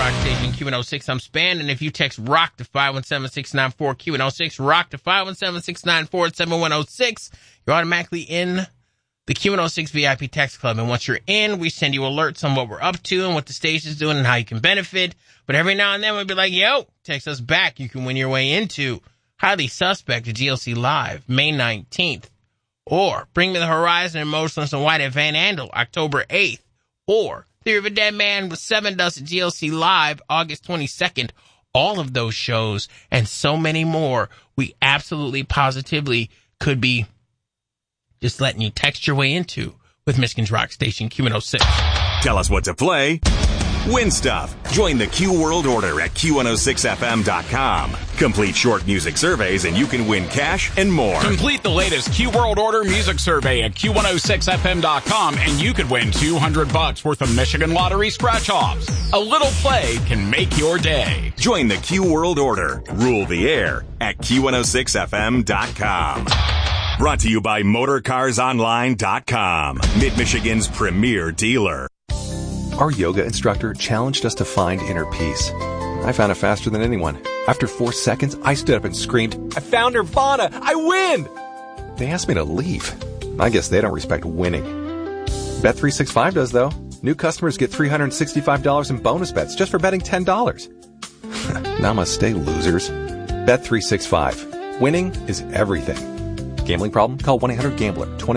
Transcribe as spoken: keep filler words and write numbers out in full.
Rock Station, Q one oh six. I'm Span, and if you text ROCK to five one seven, six nine four, Q one oh six, ROCK to five one seven, six nine four, seven one oh six, you're automatically in the Q one oh six V I P Text Club. And once you're in, we send you alerts on what we're up to and what the station's doing and how you can benefit. But every now and then we'll be like, yo, text us back. You can win your way into Highly Suspect at G L C Live, May nineteenth. Or Bring Me the Horizon and Motionless and White at Van Andel, October eighth. Or Theory of a Dead Man with Seven Dust at G L C Live, August twenty-second. All of those shows and so many more, we absolutely positively could be just letting you text your way into with Michigan's Rock Station, Q one oh six. Tell us what to play. Win stuff. Join the Q World Order at Q one oh six F M dot com. Complete short music surveys and you can win cash and more. Complete the latest Q World Order music survey at Q one oh six F M dot com and you could win two hundred bucks worth of Michigan Lottery scratch-offs. A little play can make your day. Join the Q World Order. Rule the air at Q one oh six F M dot com. Brought to you by Motor Cars Online dot com, Mid-Michigan's premier dealer. Our yoga instructor challenged us to find inner peace. I found it faster than anyone. After four seconds, I stood up and screamed, "I found Nirvana! I win!" They asked me to leave. I guess they don't respect winning. Bet three sixty-five does, though. New customers get three hundred sixty-five dollars in bonus bets just for betting ten dollars. Namaste, losers. Bet three sixty-five. Winning is everything. Gambling problem? Call one eight hundred gambler.